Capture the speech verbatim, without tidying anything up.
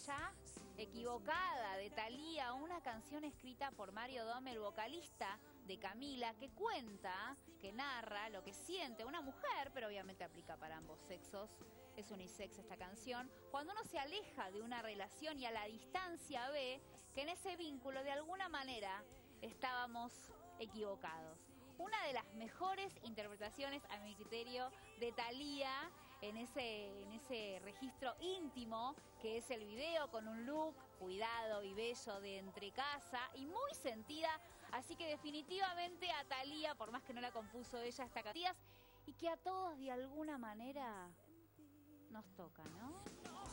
Estrella Equivocada de Thalía, una canción escrita por Mario Dome, el vocalista de Camila, que cuenta, que narra lo que siente una mujer, pero obviamente aplica para ambos sexos, es unisex esta canción, cuando uno se aleja de una relación y a la distancia ve que en ese vínculo de alguna manera estábamos equivocados. Una de las mejores interpretaciones, a mi criterio, de Thalía en ese, en ese registro íntimo que es el video, con un look cuidado y bello de entrecasa y muy sentida. Así que definitivamente a Thalía, por más que no la compuso ella, esta canción, y que a todos de alguna manera nos toca, ¿no?